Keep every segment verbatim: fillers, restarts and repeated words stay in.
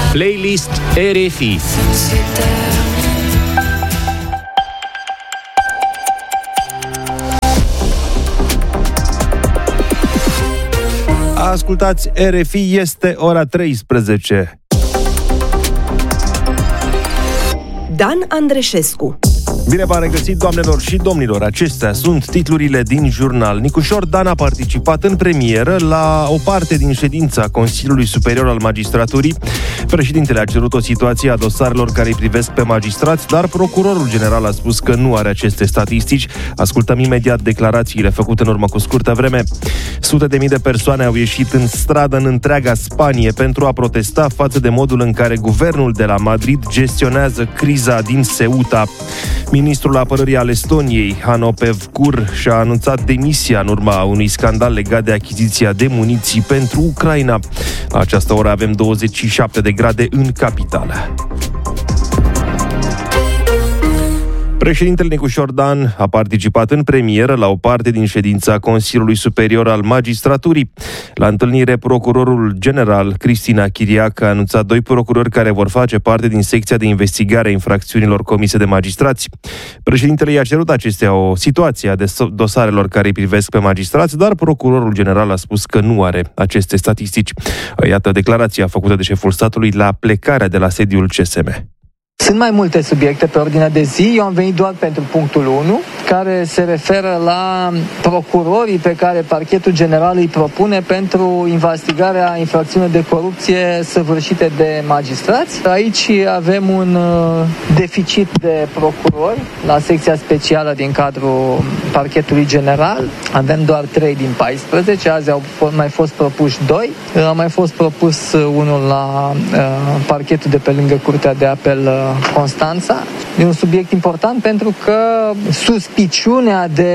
Playlist R F I. Ascultați R F I, este ora treisprezece. Dan Andreșescu. Bine v-am regăsit, doamnelor și domnilor. Acestea sunt titlurile din jurnal. Nicu Șordan a participat în premieră la o parte din ședința Consiliului Superior al Magistraturii. Președintele a cerut o situație a dosarelor care îi privesc pe magistrați, dar procurorul general a spus că nu are aceste statistici. Ascultăm imediat declarațiile făcute în urmă cu scurtă vreme. Sute de mii de persoane au ieșit în stradă în întreaga Spanie pentru a protesta față de modul în care guvernul de la Madrid gestionează criza din Ceuta. Ministrul apărării al Estoniei, Hanno Pevkur, și-a anunțat demisia în urma unui scandal legat de achiziția de muniții pentru Ucraina. La această oră avem douăzeci și șapte de grade în capitală. Președintele Nicu Șordan a participat în premieră la o parte din ședința Consiliului Superior al Magistraturii. La întâlnire, procurorul general Cristina Chiriac a anunțat doi procurori care vor face parte din secția de investigare a infracțiunilor comise de magistrați. Președintele i-a cerut acestea o situație a dosarelor care îi privesc pe magistrați, dar procurorul general a spus că nu are aceste statistici. Iată declarația făcută de șeful statului la plecarea de la sediul C S M. Sunt mai multe subiecte pe ordinea de zi, eu am venit doar pentru punctul unu, care se referă la procurorii pe care Parchetul General îi propune pentru investigarea infracțiunilor de corupție săvârșite de magistrați. Aici avem un deficit de procurori la secția specială din cadrul Parchetului General. Avem doar trei din paisprezece, azi au mai fost propuși doi. A mai fost propus unul la Parchetul de pe lângă Curtea de Apel Constanța. E un subiect important pentru că suspiciunea de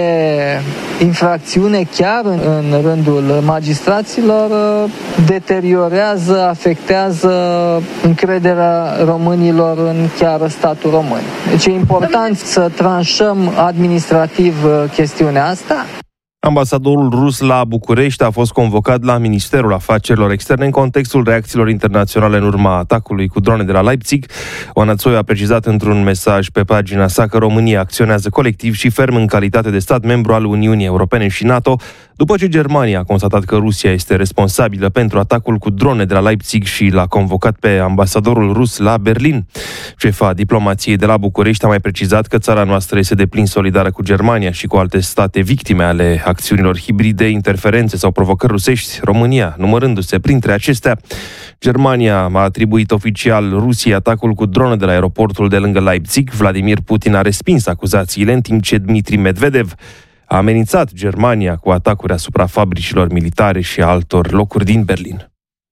infracțiune chiar în, în rândul magistraților deteriorează, afectează încrederea românilor în chiar statul român. Deci e important să tranșăm administrativ chestiunea asta. Ambasadorul rus la București a fost convocat la Ministerul Afacerilor Externe în contextul reacțiilor internaționale în urma atacului cu drone de la Leipzig. Oana Țoi a precizat într-un mesaj pe pagina sa că România acționează colectiv și ferm în calitate de stat membru al Uniunii Europene și NATO, după ce Germania a constatat că Rusia este responsabilă pentru atacul cu drone de la Leipzig și l-a convocat pe ambasadorul rus la Berlin. Șefa diplomației de la București a mai precizat că țara noastră este deplin solidară cu Germania și cu alte state victime ale acțiunilor hibride, interferențe sau provocări rusești, România numărându-se printre acestea. Germania a atribuit oficial Rusiei atacul cu drone de la aeroportul de lângă Leipzig. Vladimir Putin a respins acuzațiile, în timp ce Dmitri Medvedev a amenințat Germania cu atacuri asupra fabricilor militare și altor locuri din Berlin.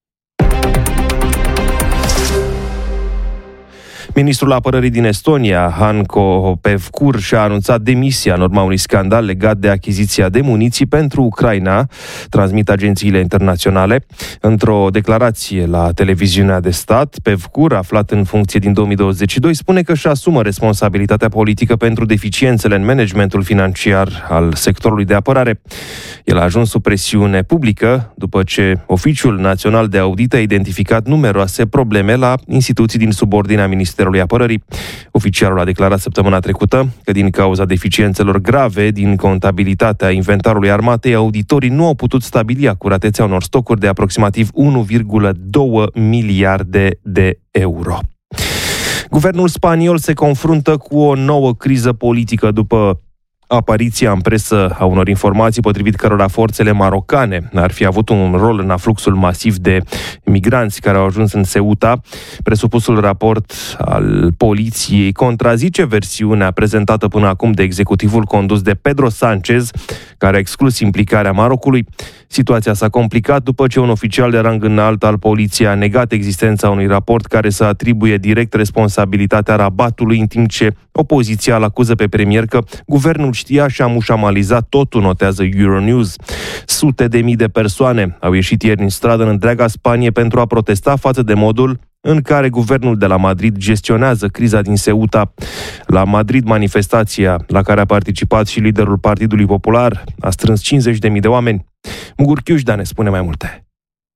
Ministrul apărării din Estonia, Hanno Pevkur, și-a anunțat demisia în urma unui scandal legat de achiziția de muniții pentru Ucraina, transmit agențiile internaționale. Într-o declarație la televiziunea de stat, Pevkur, aflat în funcție din două mii douăzeci și doi, spune că își asumă responsabilitatea politică pentru deficiențele în managementul financiar al sectorului de apărare. El a ajuns sub presiune publică după ce Oficiul Național de Audit a identificat numeroase probleme la instituții din subordinea Ministerului Apărării. Oficialul a declarat săptămâna trecută că din cauza deficiențelor grave din contabilitatea inventarului armatei, auditorii nu au putut stabili acuratețea unor stocuri de aproximativ unu virgulă doi miliarde de euro. Guvernul spaniol se confruntă cu o nouă criză politică după apariția în presă a unor informații potrivit cărora forțele marocane ar fi avut un rol în afluxul masiv de migranți care au ajuns în Ceuta. Presupusul raport al poliției contrazice versiunea prezentată până acum de executivul condus de Pedro Sánchez, care a exclus implicarea Marocului. Situația s-a complicat după ce un oficial de rang înalt al poliției a negat existența unui raport care să atribuie direct responsabilitatea rabatului, în timp ce opoziția îl acuză pe premier că guvernul știa și a mușamalizat totul, notează Euronews. Sute de mii de persoane au ieșit ieri în stradă în întreaga Spanie pentru a protesta față de modul în care guvernul de la Madrid gestionează criza din Ceuta. La Madrid, manifestația la care a participat și liderul Partidului Popular a strâns cincizeci de mii de oameni. Mugur Chiușda ne spune mai multe.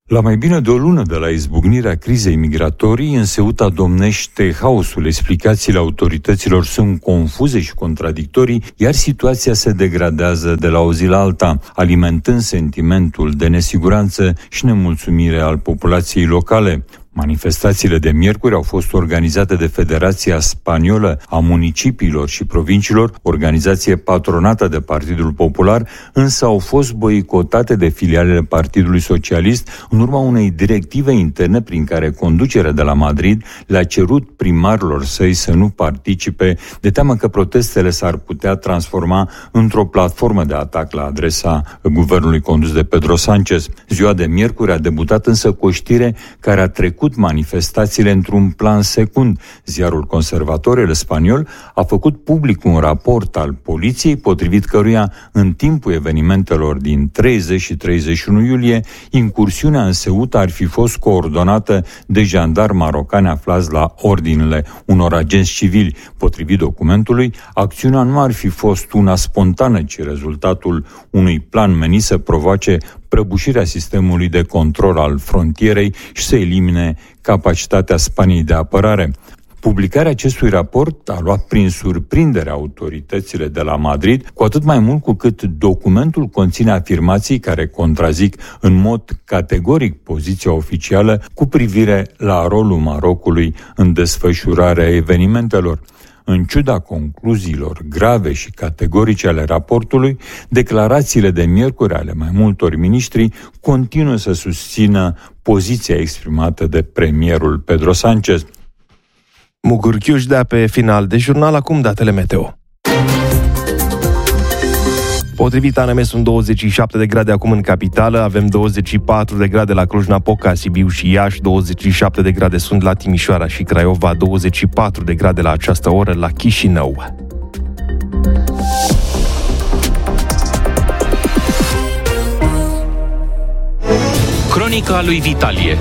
La mai bine de o lună de la izbucnirea crizei migratorii, în Ceuta domnește haosul. Explicațiile autorităților sunt confuze și contradictorii, iar situația se degradează de la o zi la alta, alimentând sentimentul de nesiguranță și nemulțumire al populației locale. Manifestațiile de miercuri au fost organizate de Federația Spaniolă a Municipiilor și Provinciilor, organizație patronată de Partidul Popular, însă au fost boicotate de filialele Partidului Socialist în urma unei directive interne prin care conducerea de la Madrid le-a cerut primarilor săi să nu participe, de teamă că protestele s-ar putea transforma într-o platformă de atac la adresa guvernului condus de Pedro Sánchez. Ziua de miercuri a debutat însă cu o știre care a trecut manifestațiile într-un plan secund. Ziarul conservator El Spaniol a făcut public un raport al poliției, potrivit căruia, în timpul evenimentelor din treizeci și treizeci și unu iulie, incursiunea în Ceuta ar fi fost coordonată de jandarmi marocani aflați la ordinele unor agenți civili. Potrivit documentului, acțiunea nu ar fi fost una spontană, ci rezultatul unui plan menit să provoace prăbușirea sistemului de control al frontierei și să elimine capacitatea Spaniei de apărare. Publicarea acestui raport a luat prin surprindere autoritățile de la Madrid, cu atât mai mult cu cât documentul conține afirmații care contrazic în mod categoric poziția oficială cu privire la rolul Marocului în desfășurarea evenimentelor. În ciuda concluziilor grave și categorice ale raportului, declarațiile de miercuri ale mai multor miniștri continuă să susțină poziția exprimată de premierul Pedro Sánchez. Mugur Chiușdea pe final de jurnal, acum datele meteo. Potrivit A N M sunt douăzeci și șapte de grade acum în capitală, avem douăzeci și patru de grade la Cluj-Napoca, Sibiu și Iași, douăzeci și șapte de grade sunt la Timișoara și Craiova, douăzeci și patru de grade la această oră la Chișinău. Cronica lui Vitalie.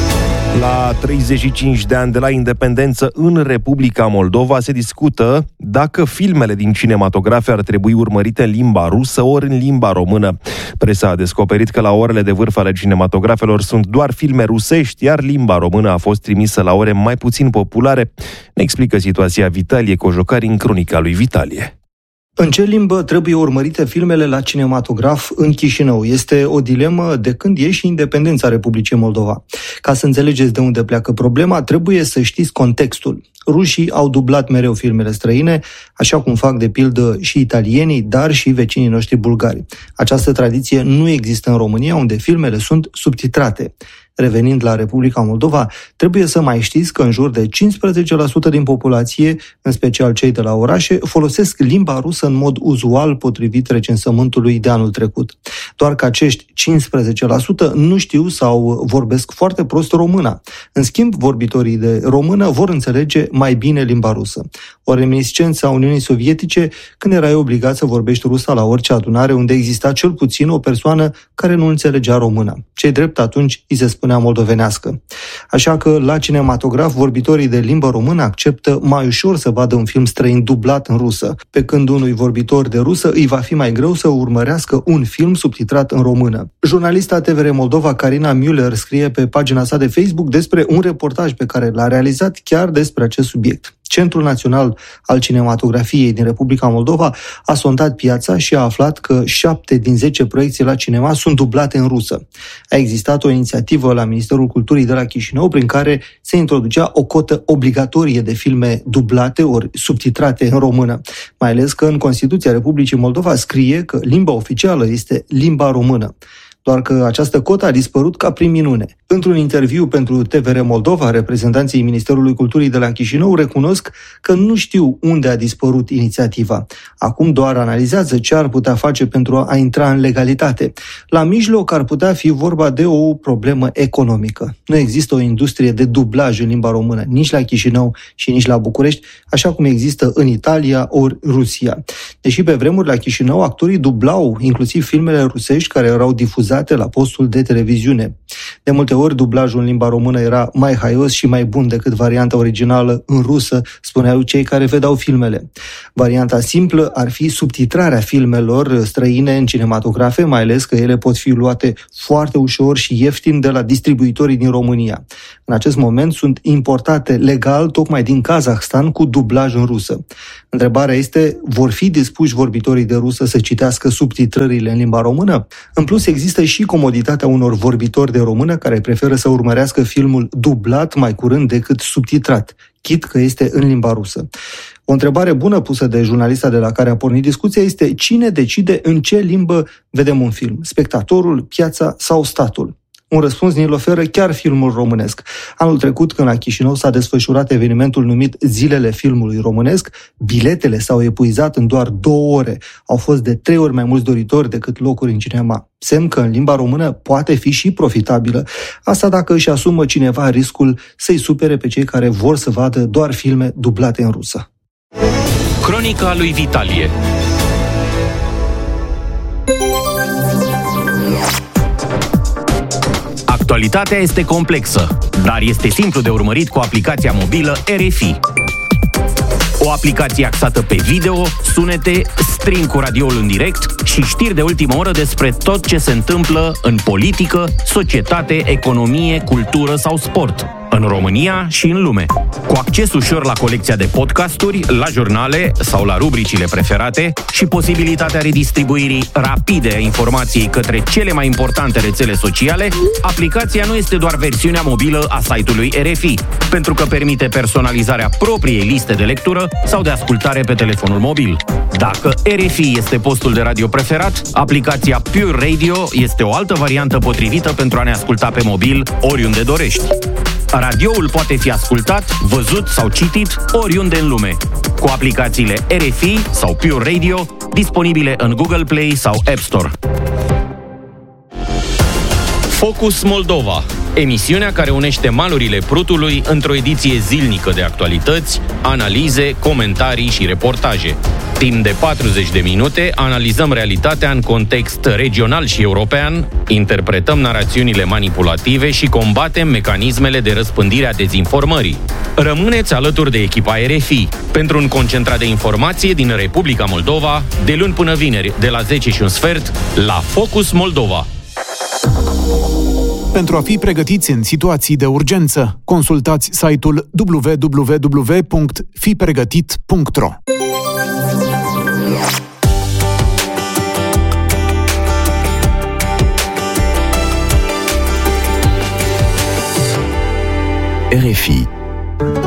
La treizeci și cinci de ani de la independență în Republica Moldova se discută dacă filmele din cinematografe ar trebui urmărite în limba rusă ori în limba română. Presa a descoperit că la orele de vârf ale cinematografelor sunt doar filme rusești, iar limba română a fost trimisă la ore mai puțin populare. Ne explică situația Vitalie Cojocari în Cronica lui Vitalie. În ce limbă trebuie urmărite filmele la cinematograf în Chișinău? Este o dilemă de când e și independența Republicii Moldova. Ca să înțelegeți de unde pleacă problema, trebuie să știți contextul. Rușii au dublat mereu filmele străine, așa cum fac de pildă și italienii, dar și vecinii noștri bulgari. Această tradiție nu există în România, unde filmele sunt subtitrate. Revenind la Republica Moldova, trebuie să mai știți că în jur de cincisprezece la sută din populație, în special cei de la orașe, folosesc limba rusă în mod uzual potrivit recensământului de anul trecut. Doar că acești cincisprezece la sută nu știu sau vorbesc foarte prost româna. În schimb, vorbitorii de română vor înțelege mai bine limba rusă. O reminiscență a Uniunii Sovietice, când erai obligat să vorbești rusa la orice adunare unde exista cel puțin o persoană care nu înțelegea româna. Ce-i drept, atunci îi se spunea moldovenească. Așa că la cinematograf vorbitorii de limbă română acceptă mai ușor să vadă un film străin dublat în rusă, pe când unui vorbitor de rusă îi va fi mai greu să urmărească un film subtitrat în română. Jurnalista T V R Moldova Carina Müller scrie pe pagina sa de Facebook despre un reportaj pe care l-a realizat chiar despre acest subiect. Centrul Național al Cinematografiei din Republica Moldova a sondat piața și a aflat că șapte din zece proiecții la cinema sunt dublate în rusă. A existat o inițiativă la Ministerul Culturii de la Chișinău prin care se introducea o cotă obligatorie de filme dublate ori subtitrate în română, mai ales că în Constituția Republicii Moldova scrie că limba oficială este limba română. Doar că această cotă a dispărut ca prin minune. Într-un interviu pentru T V R Moldova, reprezentanții Ministerului Culturii de la Chișinău recunosc că nu știu unde a dispărut inițiativa. Acum doar analizează ce ar putea face pentru a intra în legalitate. La mijloc ar putea fi vorba de o problemă economică. Nu există o industrie de dublaj în limba română, nici la Chișinău și nici la București, așa cum există în Italia ori Rusia. Deși pe vremuri la Chișinău actorii dublau inclusiv filmele rusești care erau difuzate epuizate la postul de televiziune. De multe ori, dublajul în limba română era mai haios și mai bun decât varianta originală în rusă, spuneau cei care vedeau filmele. Varianta simplă ar fi subtitrarea filmelor străine în cinematografe, mai ales că ele pot fi luate foarte ușor și ieftin de la distribuitorii din România. În acest moment sunt importate legal tocmai din Kazahstan cu dublaj în rusă. Întrebarea este, vor fi dispuși vorbitorii de rusă să citească subtitrările în limba română? În plus, există și comoditatea unor vorbitori de română care preferă să urmărească filmul dublat mai curând decât subtitrat, chit că este în limba rusă. O întrebare bună pusă de jurnalista de la care a pornit discuția este cine decide în ce limbă vedem un film, spectatorul, piața sau statul? Un răspuns ne-l oferă chiar filmul românesc. Anul trecut, când la Chișinău s-a desfășurat evenimentul numit Zilele Filmului Românesc, biletele s-au epuizat în doar două ore. Au fost de trei ori mai mulți doritori decât locuri în cinema. Semn că în limba română poate fi și profitabilă. Asta dacă își asumă cineva riscul să-i supere pe cei care vor să vadă doar filme dublate în rusă. Cronica lui Vitalie. Actualitatea este complexă, dar este simplu de urmărit cu aplicația mobilă R F I. O aplicație axată pe video, sunete, stream cu radioul în direct și știri de ultimă oră despre tot ce se întâmplă în politică, societate, economie, cultură sau sport, în România și în lume. Cu acces ușor la colecția de podcasturi, la jurnale sau la rubricile preferate și posibilitatea redistribuirii rapide a informației către cele mai importante rețele sociale, aplicația nu este doar versiunea mobilă a site-ului R F I, pentru că permite personalizarea propriei liste de lectură sau de ascultare pe telefonul mobil. Dacă R F I este postul de radio preferat, aplicația Pure Radio este o altă variantă potrivită pentru a ne asculta pe mobil oriunde dorești. Radioul poate fi ascultat, văzut sau citit oriunde în lume, cu aplicațiile R F I sau Pure Radio, disponibile în Google Play sau App Store. Focus Moldova, emisiunea care unește malurile Prutului într-o ediție zilnică de actualități, analize, comentarii și reportaje. Timp de patruzeci de minute analizăm realitatea în context regional și european, interpretăm narațiunile manipulative și combatem mecanismele de răspândire a dezinformării. Rămâneți alături de echipa R F I pentru un concentrat de informație din Republica Moldova, de luni până vineri, de la zece și un sfert, la Focus Moldova. Pentru a fi pregătiți în situații de urgență, consultați site-ul w w w punct fi pregătit punct r o. R F I